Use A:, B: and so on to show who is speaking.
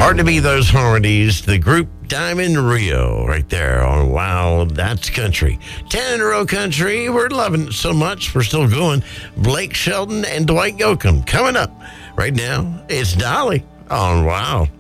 A: Hard to beat those harmonies. The group Diamond Rio right there on Wow, That's Country. 10 in a row country. We're loving it so much. We're still going. Blake Shelton and Dwight Yoakam coming up. Right now, it's Dolly on Wow.